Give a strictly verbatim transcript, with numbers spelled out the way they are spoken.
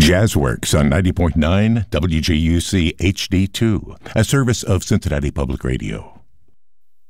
Jazzworks on ninety point nine W J U C H D two, a service of Cincinnati Public Radio.